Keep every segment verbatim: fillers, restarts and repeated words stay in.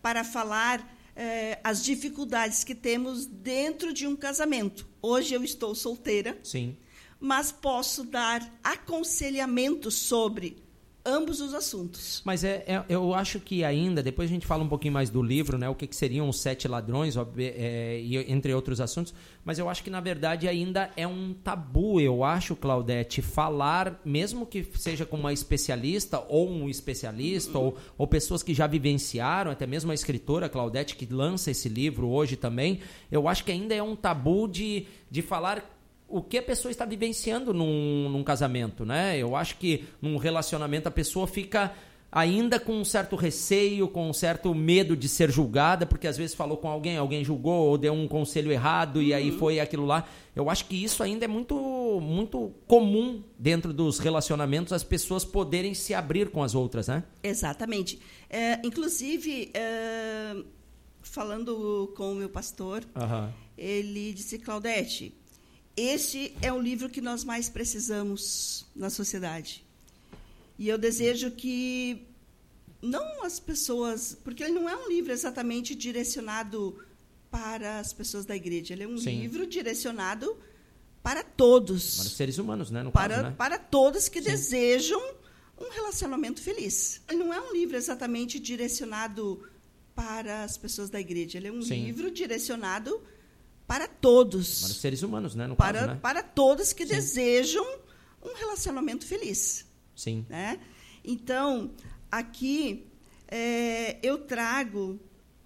para falar eh, as dificuldades que temos dentro de um casamento. Hoje eu estou solteira, Sim. mas posso dar aconselhamento sobre ambos os assuntos. Mas é, é, eu acho que ainda, depois a gente fala um pouquinho mais do livro, né, o que, que seriam os sete ladrões, é, e, entre outros assuntos, mas eu acho que, na verdade, ainda é um tabu, eu acho, Claudete, falar, mesmo que seja com uma especialista ou um especialista, uhum. ou, ou pessoas que já vivenciaram, até mesmo a escritora Claudete, que lança esse livro hoje também, eu acho que ainda é um tabu de, de falar o que a pessoa está vivenciando num, num casamento, né? Eu acho que num relacionamento a pessoa fica ainda com um certo receio, com um certo medo de ser julgada, porque às vezes falou com alguém, alguém julgou ou deu um conselho errado, uhum. e aí foi aquilo lá. Eu acho que isso ainda é muito, muito comum dentro dos relacionamentos, as pessoas poderem se abrir com as outras, né? Exatamente. É, inclusive, é, falando com o meu pastor, uhum. ele disse, Claudete, esse é o livro que nós mais precisamos na sociedade. E eu desejo que não as pessoas... Porque ele não é um livro exatamente direcionado para as pessoas da igreja. Ele é um Sim. livro direcionado para todos. Para os seres humanos, né? No para, caso, né? Para todos que Sim. desejam um relacionamento feliz. Ele não é um livro exatamente direcionado para as pessoas da igreja. Ele é um Sim. livro direcionado para todos. Para os seres humanos, né? No para, caso, né? Para todos que Sim. desejam um relacionamento feliz. Sim. Né? Então, aqui é, eu trago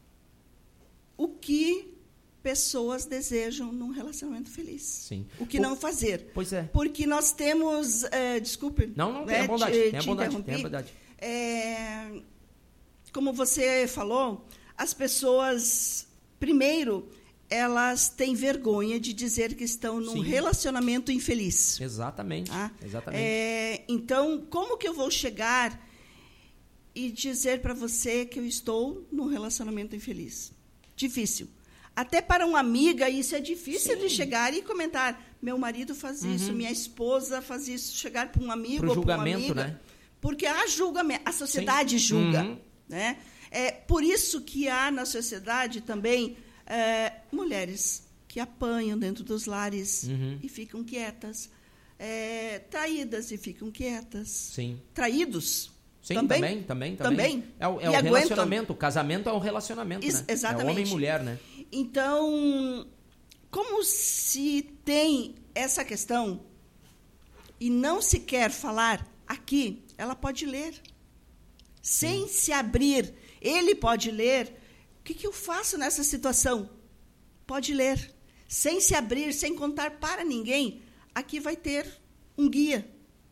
o que pessoas desejam num relacionamento feliz. Sim. O que o... não fazer. Pois é. Porque nós temos... É, desculpe. Não, não, né, tem a bondade. Te, tem a bondade, tem a bondade. É, como você falou, as pessoas, primeiro... elas têm vergonha de dizer que estão num Sim. relacionamento infeliz. Exatamente. Tá? Exatamente. É, então, como que eu vou chegar e dizer para você que eu estou num relacionamento infeliz? Difícil. Até para uma amiga, isso é difícil Sim. de chegar e comentar. Meu marido faz uhum. isso, minha esposa faz isso. Chegar para um amigo Pro ou para uma julgamento, amiga. né? Porque há julgamento, a sociedade Sim. julga. Uhum. Né? É por isso que há na sociedade também... É, mulheres que apanham dentro dos lares uhum. e ficam quietas, é, traídas e ficam quietas, Sim. traídos Sim, também, também, também, também. também. É o, é o relacionamento, o casamento é um relacionamento, Ex- né? Exatamente. É homem e mulher, né? Então, como se tem essa questão e não se quer falar aqui, ela pode ler, sem Sim. se abrir, ele pode ler. O que, que eu faço nessa situação? Pode ler. Sem se abrir, sem contar para ninguém, aqui vai ter um guia.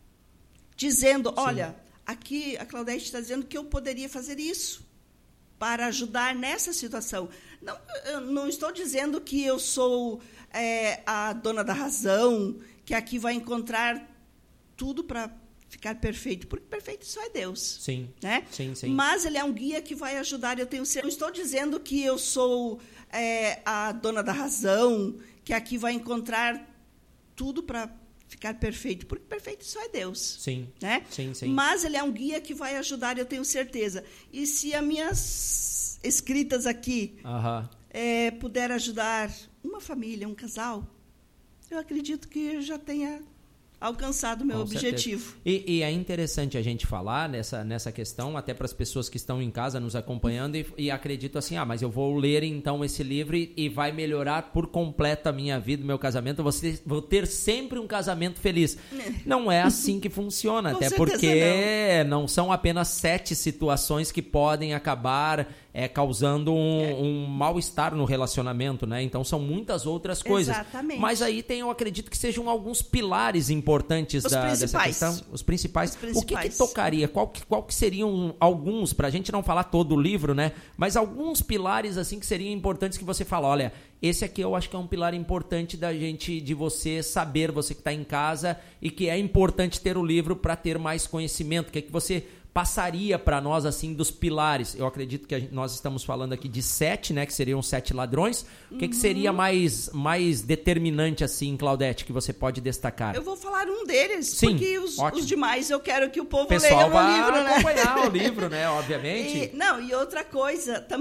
Dizendo, Sim. olha, aqui a Claudete está dizendo que eu poderia fazer isso para ajudar nessa situação. Não, eu não estou dizendo que eu sou é, a dona da razão, que aqui vai encontrar tudo para... ficar perfeito, porque perfeito só é Deus. Sim, né? sim, sim. Mas ele é um guia que vai ajudar, eu tenho certeza. Não estou dizendo que eu sou é, a dona da razão, que aqui vai encontrar tudo para ficar perfeito, porque perfeito só é Deus. Sim, né? sim, sim. Mas ele é um guia que vai ajudar, eu tenho certeza. E se as minhas escritas aqui uh-huh. é, puder ajudar uma família, um casal, eu acredito que já tenha... alcançado o meu Com objetivo. E, e é interessante a gente falar nessa, nessa questão, até para as pessoas que estão em casa nos acompanhando e, e acredito assim, ah, mas eu vou ler então esse livro e, e vai melhorar por completo a minha vida, o meu casamento, eu vou, ser, vou ter sempre um casamento feliz. É. Não é assim que funciona, até porque não. não são apenas sete situações que podem acabar é, causando um, é. um mal-estar no relacionamento, né? Então são muitas outras coisas. Exatamente. Mas aí tem, eu acredito que sejam alguns pilares importantes importantes da, dessa questão, os principais. os principais. O que, que tocaria? Qual que, qual que seriam alguns, para a gente não falar todo o livro, né? Mas alguns pilares assim que seriam importantes que você fala, olha, esse aqui eu acho que é um pilar importante da gente, de você saber, você que está em casa, e que é importante ter o livro para ter mais conhecimento. O que é que você passaria para nós assim dos pilares? Eu acredito que a gente, nós estamos falando aqui de sete, né, que seriam sete ladrões. O que, uhum. que seria mais, mais determinante assim, Claudete, que você pode destacar? Eu vou falar um deles, Sim, porque os, os demais eu quero que o povo o pessoal leia o livro, né? acompanhar o livro, né, obviamente. E, não, e outra coisa, também